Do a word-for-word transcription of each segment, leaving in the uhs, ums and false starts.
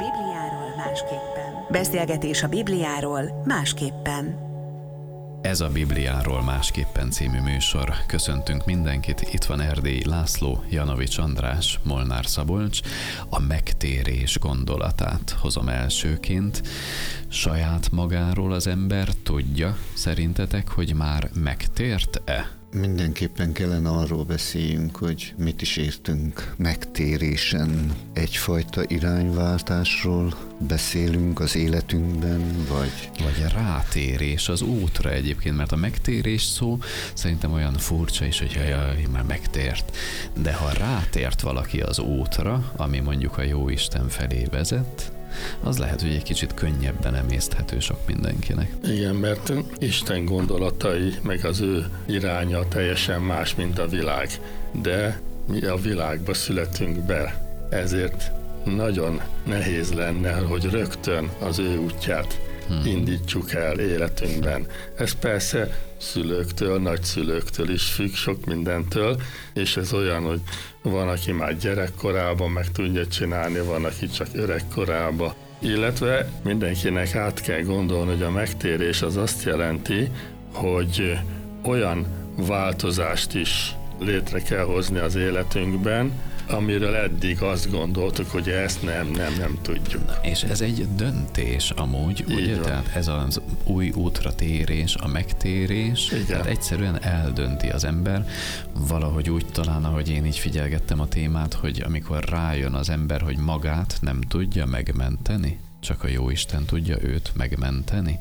Bibliáról másképpen. Beszélgetés a Bibliáról másképpen. Ez a Bibliáról másképpen című műsor. Köszöntünk mindenkit, itt van Erdélyi László, Janovics András, Molnár Szabolcs. A megtérés gondolatát hozom elsőként. Saját magáról az ember tudja szerintetek, hogy már megtért-e? Mindenképpen kellene arról beszéljünk, hogy mit is értünk megtérésen. Egyfajta irányváltásról beszélünk az életünkben, vagy... Vagy rátérés az útra egyébként, mert a megtérés szó szerintem olyan furcsa is, hogy jaj, már megtért. De ha rátért valaki az útra, ami mondjuk a Jóisten felé vezet, az lehet, hogy egy kicsit könnyebben emészthető sok mindenkinek. Igen, mert Isten gondolatai, meg az ő iránya teljesen más, mint a világ. De mi a világba születünk be, ezért nagyon nehéz lenne, hogy rögtön az ő útját hmm. indítsuk el életünkben. Ez persze szülőktől, nagyszülőktől is függ, sok mindentől, és ez olyan, hogy van, aki már gyerekkorában meg tudja csinálni, van, aki csak öregkorában. Illetve mindenkinek át kell gondolni, hogy a megtérés az azt jelenti, hogy olyan változást is létre kell hozni az életünkben, amiről eddig azt gondoltuk, hogy ezt nem, nem, nem tudjuk. Na, és ez egy döntés amúgy, így ugye? Van. Tehát ez az új útra térés, a megtérés, igen. Tehát egyszerűen eldönti az ember, valahogy úgy talán, ahogy én így figyelgettem a témát, hogy amikor rájön az ember, hogy magát nem tudja megmenteni, csak a Jóisten tudja őt megmenteni.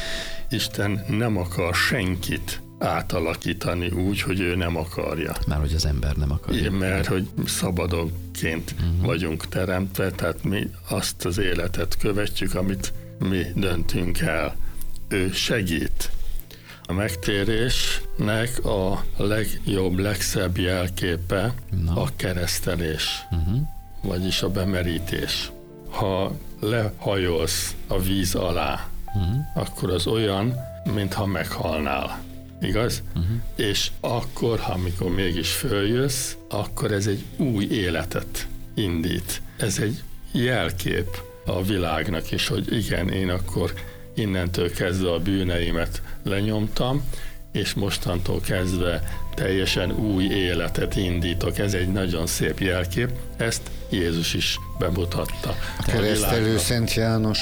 Isten nem akar senkit átalakítani úgy, hogy ő nem akarja. Már hogy az ember nem akarja. Igen, mert hogy szabadonként uh-huh. vagyunk teremtve, tehát mi azt az életet követjük, amit mi döntünk el. Ő segít. A megtérésnek a legjobb, legszebb jelképe no. a keresztelés, uh-huh. vagyis a bemerítés. Ha lehajolsz a víz alá, uh-huh. akkor az olyan, mintha meghalnál. Igaz? Uh-huh. És akkor, ha amikor mégis följössz, akkor ez egy új életet indít. Ez egy jelkép a világnak is, hogy igen, én akkor innentől kezdve a bűneimet lenyomtam, és mostantól kezdve teljesen új életet indítok. Ez egy nagyon szép jelkép. Ezt Jézus is bemutatta. A keresztelő Szent János.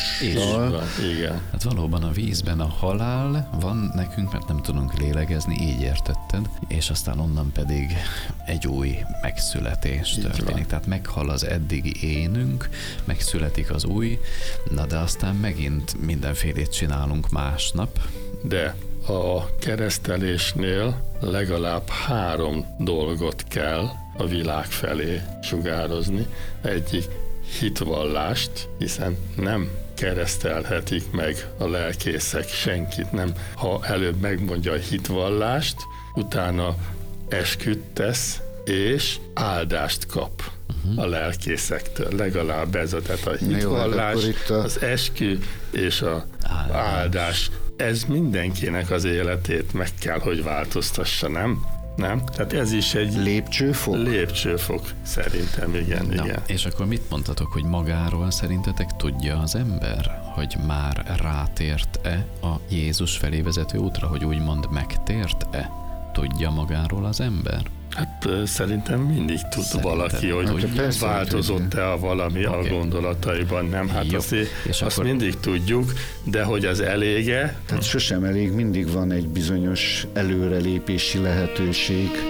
Igen. Hát valóban a vízben a halál van nekünk, mert nem tudunk lélegezni, így értetted, és aztán onnan pedig egy új megszületés így történik. Van. Tehát meghal az eddigi énünk, megszületik az új, na de aztán megint mindenfélét csinálunk másnap. De a keresztelésnél legalább három dolgot kell a világ felé sugározni. Egyik hitvallást, hiszen nem keresztelhetik meg a lelkészek senkit, nem. Ha előbb megmondja a hitvallást, utána esküt tesz, és áldást kap uh-huh. a lelkészektől. Legalább ez a, tehát a hitvallás, jó, a... az eskü és a áldás. áldás. Ez mindenkinek az életét meg kell, hogy változtassa, nem? Nem? Tehát ez is egy lépcsőfok? Lépcsőfok, szerintem, igen, Na, igen. És akkor mit mondtatok, hogy magáról szerintetek tudja az ember, hogy már rátért-e a Jézus felé vezető útra, hogy úgymond megtért-e? Tudja magáról az ember? Hát szerintem mindig tud szerintem valaki, hogy, hogy változott-e valami okay. a gondolataiban, nem? Hát jó. azt, azt akkor... mindig tudjuk, de hogy az elége? Tehát sosem elég, mindig van egy bizonyos előrelépési lehetőség.